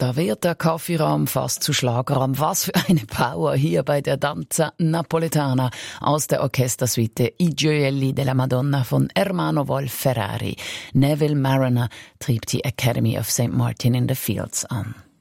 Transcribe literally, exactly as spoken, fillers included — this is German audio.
Da wird der Kaffeeraum fast zu Schlagerraum. Was für eine Power hier bei der Danza Napoletana aus der Orchestersuite I Gioielli della Madonna von Ermanno Wolf-Ferrari. Neville Marriner trieb die Academy of Saint Martin in the Fields an.